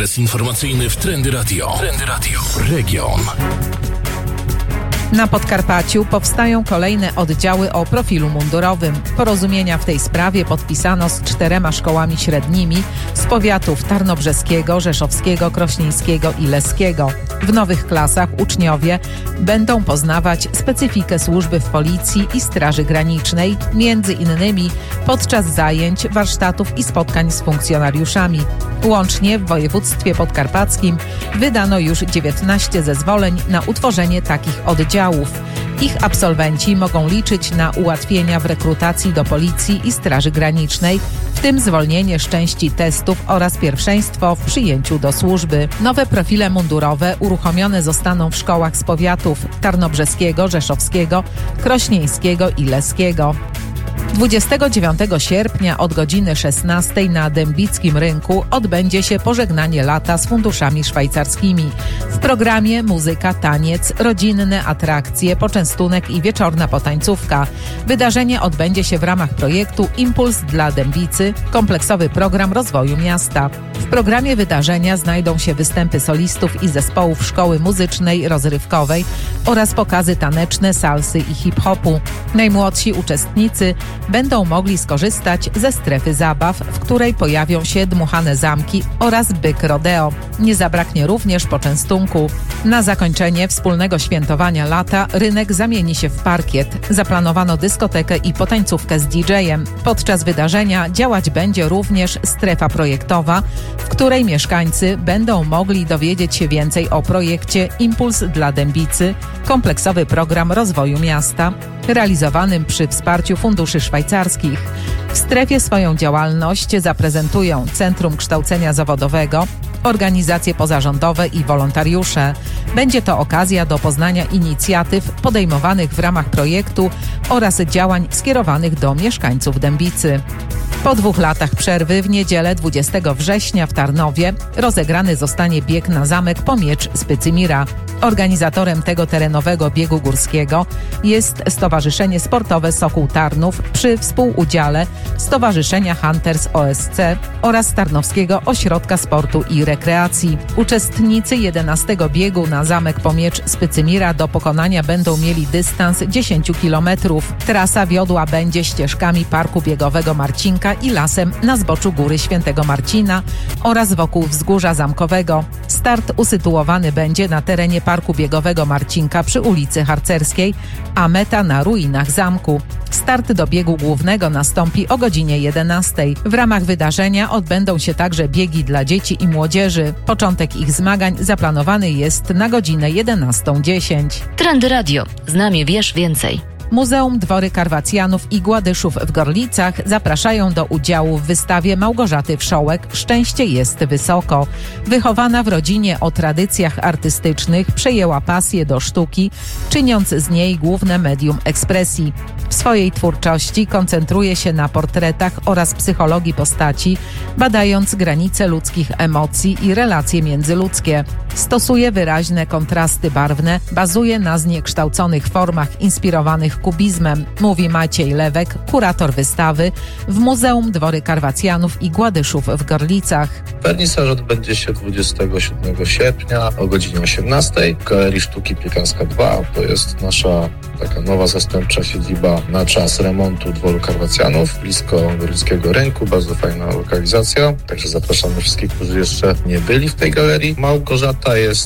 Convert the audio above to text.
adres informacyjny w Trendy Radio. Trendy Radio. Region. Na Podkarpaciu powstają kolejne oddziały o profilu mundurowym. Porozumienia w tej sprawie podpisano z 4 szkołami średnimi z powiatów tarnobrzeskiego, rzeszowskiego, krośnieńskiego i leskiego. W nowych klasach uczniowie będą poznawać specyfikę służby w Policji i Straży Granicznej, między innymi podczas zajęć, warsztatów i spotkań z funkcjonariuszami. Łącznie w województwie podkarpackim wydano już 19 zezwoleń na utworzenie takich oddziałów. Ich absolwenci mogą liczyć na ułatwienia w rekrutacji do Policji i Straży Granicznej, w tym zwolnienie z części testów oraz pierwszeństwo w przyjęciu do służby. Nowe profile mundurowe uruchomione zostaną w szkołach z powiatów tarnobrzeskiego, rzeszowskiego, krośnieńskiego i leskiego. 29 sierpnia od godziny 16 na Dębickim Rynku odbędzie się pożegnanie lata z funduszami szwajcarskimi. W programie muzyka, taniec, rodzinne atrakcje, poczęstunek i wieczorna potańcówka. Wydarzenie odbędzie się w ramach projektu Impuls dla Dębicy, kompleksowy program rozwoju miasta. W programie wydarzenia znajdą się występy solistów i zespołów szkoły muzycznej, rozrywkowej oraz pokazy taneczne, salsy i hip-hopu. Najmłodsi uczestnicy będą mogli skorzystać ze strefy zabaw, w której pojawią się dmuchane zamki oraz byk rodeo. Nie zabraknie również poczęstunku. Na zakończenie wspólnego świętowania lata rynek zamieni się w parkiet. Zaplanowano dyskotekę i potańcówkę z DJ-em. Podczas wydarzenia działać będzie również strefa projektowa, w której mieszkańcy będą mogli dowiedzieć się więcej o projekcie Impuls dla Dębicy, kompleksowy program rozwoju miasta, realizowanym przy wsparciu funduszy szwajcarskich. W strefie swoją działalność zaprezentują Centrum Kształcenia Zawodowego, organizacje pozarządowe i wolontariusze. Będzie to okazja do poznania inicjatyw podejmowanych w ramach projektu oraz działań skierowanych do mieszkańców Dębicy. Po 2 latach przerwy w niedzielę 20 września w Tarnowie rozegrany zostanie bieg na zamek po miecz z Pycymira. Organizatorem tego terenowego biegu górskiego jest Stowarzyszenie Sportowe Sokół Tarnów przy współudziale Stowarzyszenia Hunters OSC oraz Tarnowskiego Ośrodka Sportu i Rekreacji. Uczestnicy 11 biegu na zamek po miecz z Pycymira do pokonania będą mieli dystans 10 km. Trasa wiodła będzie ścieżkami Parku Biegowego Marcinka i lasem na zboczu Góry Świętego Marcina oraz wokół Wzgórza Zamkowego. Start usytuowany będzie na terenie Parku Biegowego Marcinka przy ulicy Harcerskiej, a meta na ruinach zamku. Start do biegu głównego nastąpi o godzinie 11. W ramach wydarzenia odbędą się także biegi dla dzieci i młodzieży. Początek ich zmagań zaplanowany jest na godzinę 11:10. Trendy Radio. Z nami wiesz więcej. Muzeum Dwory Karwacjanów i Gładyszów w Gorlicach zapraszają do udziału w wystawie Małgorzaty Wszołek „Szczęście jest wysoko”. Wychowana w rodzinie o tradycjach artystycznych, przejęła pasję do sztuki, czyniąc z niej główne medium ekspresji. W swojej twórczości koncentruje się na portretach oraz psychologii postaci, badając granice ludzkich emocji i relacje międzyludzkie. Stosuje wyraźne kontrasty barwne, bazuje na zniekształconych formach inspirowanych kubizmem, mówi Maciej Lewek, kurator wystawy w Muzeum Dwory Karwacjanów i Gładyszów w Gorlicach. Wernisaż odbędzie się 27 sierpnia o godzinie 18 w Galerii Sztuki Piekarska 2. To jest nasza taka nowa zastępcza siedziba na czas remontu Dworu Karwacjanów, blisko Gorlickiego Rynku, bardzo fajna lokalizacja. Także zapraszamy wszystkich, którzy jeszcze nie byli w tej galerii. Małgorzata jest